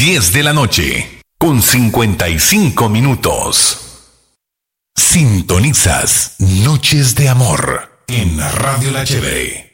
10 de la noche, con 55 minutos. Sintonizas Noches de Amor en Radio La Chévere.